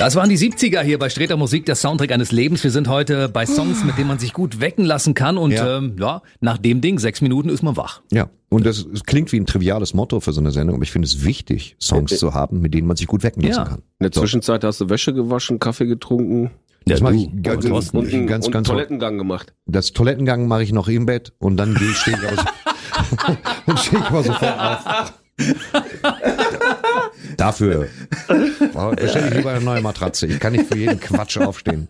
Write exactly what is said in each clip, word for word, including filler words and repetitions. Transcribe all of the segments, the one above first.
Das waren die siebziger hier bei Sträter Musik, der Soundtrack eines Lebens. Wir sind heute bei Songs, mit denen man sich gut wecken lassen kann. Und ja, ähm, ja nach dem Ding, sechs Minuten ist man wach. Ja, und das, das klingt wie ein triviales Motto für so eine Sendung, aber ich finde es wichtig, Songs äh, zu haben, mit denen man sich gut wecken lassen ja. kann. In der Zwischenzeit hast du Wäsche gewaschen, Kaffee getrunken. Das ja, mache du, ich ganz, und, und, und, ganz, und ganz Toilettengang gemacht. Das Toilettengang mache ich noch im Bett und dann gehe ich, stehe ich aber so, und stehe ich aber sofort auf. Dafür bestelle ich lieber eine neue Matratze. Ich kann nicht für jeden Quatsch aufstehen.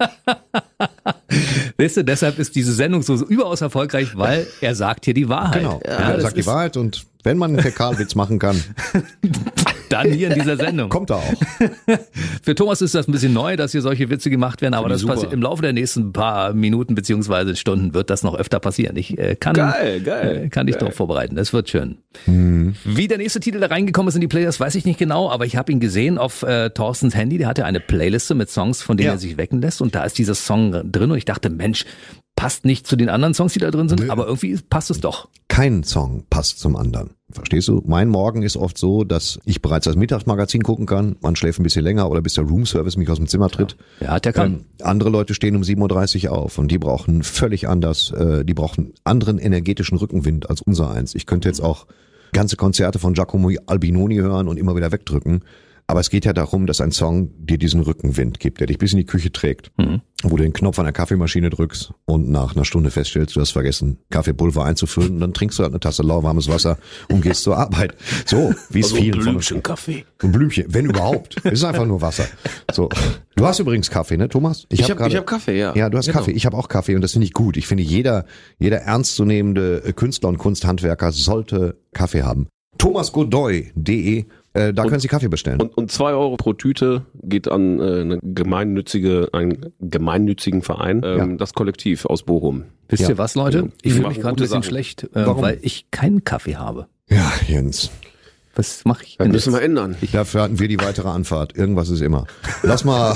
Weißt du, deshalb ist diese Sendung so, so überaus erfolgreich, weil er sagt hier die Wahrheit. Genau, ja, er sagt die Wahrheit und wenn man einen Fäkalwitz machen kann, dann hier in dieser Sendung. Kommt er auch. Für Thomas ist das ein bisschen neu, dass hier solche Witze gemacht werden, aber das super. passiert im Laufe der nächsten paar Minuten beziehungsweise Stunden wird das noch öfter passieren. Ich äh, kann, geil, geil, äh, kann dich geil. darauf vorbereiten. Das wird schön. Mhm. Wie der nächste Titel da reingekommen ist in die Playlist, weiß ich nicht genau, aber ich habe ihn gesehen auf äh, Thorstens Handy. Der hatte eine Playliste mit Songs, von denen Ja. er sich wecken lässt und da ist dieser Song drin und ich dachte, Mensch, passt nicht zu den anderen Songs, die da drin sind, Nö. aber irgendwie passt es doch. Kein Song passt zum anderen. Verstehst du? Mein Morgen ist oft so, dass ich bereits das Mittagsmagazin gucken kann. Man schläft ein bisschen länger oder bis der Roomservice mich aus dem Zimmer tritt. Ja, der kann. Ähm, andere Leute stehen um sieben Uhr dreißig auf und die brauchen völlig anders, äh, die brauchen anderen energetischen Rückenwind als unser eins. Ich könnte jetzt auch ganze Konzerte von Giacomo Albinoni hören und immer wieder wegdrücken. Aber es geht ja darum, dass ein Song dir diesen Rückenwind gibt, der dich bis in die Küche trägt, mhm. wo du den Knopf an der Kaffeemaschine drückst und nach einer Stunde feststellst, du hast vergessen, Kaffeepulver einzufüllen und dann trinkst du halt eine Tasse lauwarmes Wasser und gehst zur Arbeit. So, wie es Also viel ein von Blümchen Kaffee. Ein Blümchen, wenn überhaupt. Es ist einfach nur Wasser. So. Du hast übrigens Kaffee, ne, Thomas? Ich, ich hab habe grade- hab Kaffee, ja. Ja, du hast Genau. Kaffee. Ich habe auch Kaffee und das finde ich gut. Ich finde, jeder, jeder ernstzunehmende Künstler und Kunsthandwerker sollte Kaffee haben. thomas godoy punkt de, äh, da Und- können Sie Kaffee bestellen. Und, und zwei Euro pro Tüte geht an äh, eine gemeinnützige, einen gemeinnützigen Verein, ähm, Ja. das Kollektiv aus Bochum. Wisst Ja. ihr was, Leute? Ja. Ich Wir fühle machen mich gerade ein gute bisschen Sachen. schlecht, äh, Warum? weil ich keinen Kaffee habe. Ja, Jens. Was mache ich Das denn müssen jetzt? wir ändern. Dafür hatten wir die weitere Anfahrt. Irgendwas ist immer. Lass mal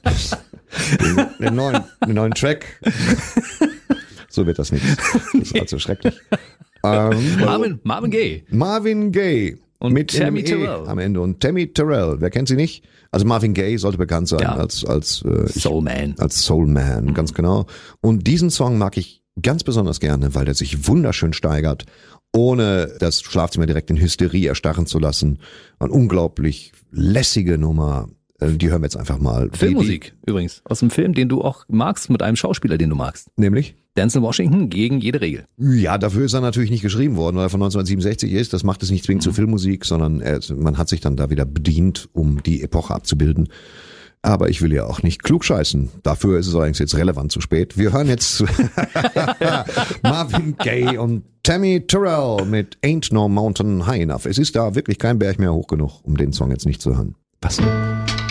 den, den, neuen, den neuen Track. So wird das nichts. Das ist allzu schrecklich. Ähm, Marvin, Marvin Gaye. Marvin Gaye. Und mit Tammy einem Terrell. E am Ende. Und Tammy Terrell. Wer kennt sie nicht? Also Marvin Gaye sollte bekannt sein Ja. als, als, äh, ich- Soul Man. als Soul Man, ganz genau. Und diesen Song mag ich ganz besonders gerne, weil der sich wunderschön steigert, ohne das Schlafzimmer direkt in Hysterie erstarren zu lassen. Eine unglaublich lässige Nummer. Äh, Die hören wir jetzt einfach mal. Die- Filmmusik übrigens. Aus dem Film, den du auch magst, mit einem Schauspieler, den du magst. Die, nämlich? Denzel Washington gegen jede Regel. Ja, dafür ist er natürlich nicht geschrieben worden, weil er von neunzehnhundertsiebenundsechzig ist. Das macht es nicht zwingend zur Filmmusik, sondern er, man hat sich dann da wieder bedient, um die Epoche abzubilden. Aber ich will ja auch nicht klugscheißen. Dafür ist es allerdings jetzt relevant zu spät. Wir hören jetzt Marvin Gaye und Tammy Terrell mit Ain't No Mountain High Enough. Es ist da wirklich kein Berg mehr hoch genug, um den Song jetzt nicht zu hören. Was?